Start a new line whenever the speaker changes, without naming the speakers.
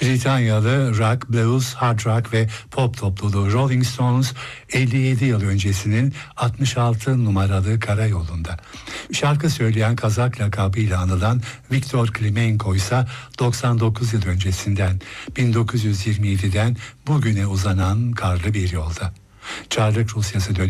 Britanyalı rock, blues, hard rock ve pop topluluğu Rolling Stones 57 yıl öncesinin 66 numaralı karayolunda. Şarkı söyleyen Kazak lakabıyla anılan Viktor Klimenko ise 99 yıl öncesinden 1927'den bugüne uzanan karlı bir yolda. Çarlık Rusyası dönemi